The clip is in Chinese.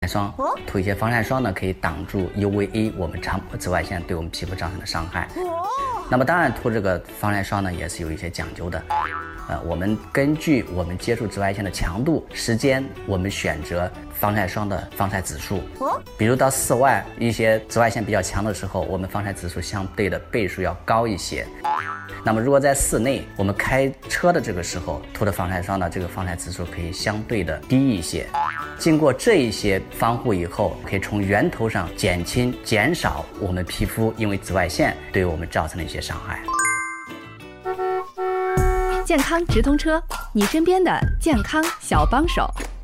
霜，涂一些防晒霜呢，可以挡住 UVA 我们长波紫外线对我们皮肤造成的伤害。那么当然涂这个防晒霜呢，也是有一些讲究的。我们根据我们接触紫外线的强度、时间，我们选择防晒霜的防晒指数。比如到室外一些紫外线比较强的时候，我们防晒指数相对的倍数要高一些。那么如果在室内，我们开车的这个时候涂的防晒霜呢，这个防晒指数可以相对的低一些。经过这一些防护以后，可以从源头上减少我们皮肤因为紫外线对我们造成的一些伤害。 健康直通车，你身边的健康小帮手。